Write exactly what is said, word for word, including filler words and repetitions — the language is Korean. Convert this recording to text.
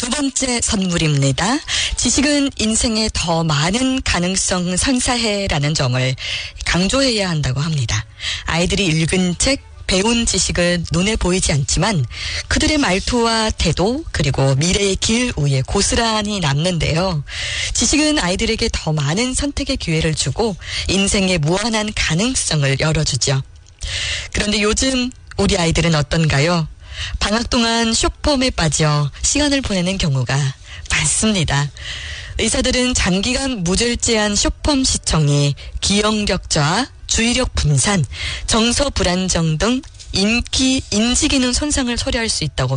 두 번째 선물입니다. 지식은 인생에 더 많은 가능성 선사해라는 점을 강조해야 한다고 합니다. 아이들이 읽은 책, 배운 지식은 눈에 보이지 않지만 그들의 말투와 태도 그리고 미래의 길 위에 고스란히 남는데요. 지식은 아이들에게 더 많은 선택의 기회를 주고 인생의 무한한 가능성을 열어주죠. 그런데 요즘 우리 아이들은 어떤가요? 방학 동안 쇼폼에 빠져 시간을 보내는 경우가 많습니다. 의사들은 장기간 무절제한 쇼폼 시청이 기억력 저하, 주의력 분산, 정서 불안정 등 인기, 인지 기능 손상을 초래할 수 있다고